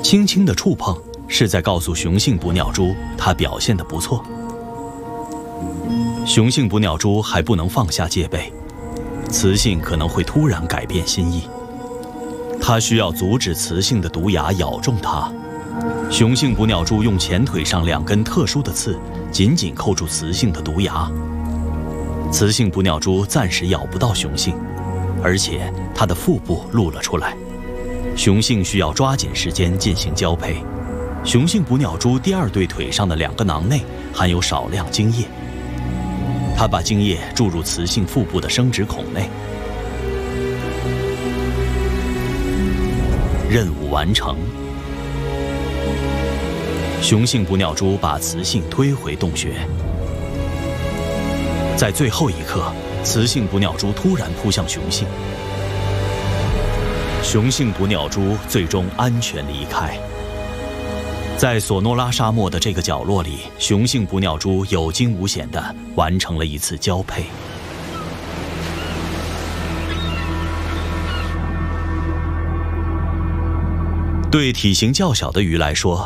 轻轻的触碰是在告诉雄性捕鸟蛛它表现得不错。雄性捕鸟蛛还不能放下戒备，雌性可能会突然改变心意，它需要阻止雌性的毒牙咬中它。雄性捕鸟蛛用前腿上2根特殊的刺紧紧扣住雌性的毒牙，雌性捕鸟蛛暂时咬不到雄性，而且它的腹部露了出来。雄性需要抓紧时间进行交配。雄性捕鸟蛛第2对腿上的2个囊内含有少量精液，它把精液注入雌性腹部的生殖孔内。任务完成。雄性捕鸟蛛把雌性推回洞穴，在最后一刻，雌性捕鸟蛛突然扑向雄性，雄性捕鸟蛛最终安全离开。在索诺拉沙漠的这个角落里，雄性捕鸟蛛有惊无险地完成了一次交配。对体型较小的鱼来说，